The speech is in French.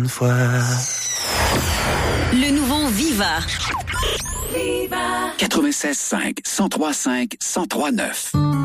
Une fois. Le nouveau Viva. Viva 96.5, 103.5, 103.9.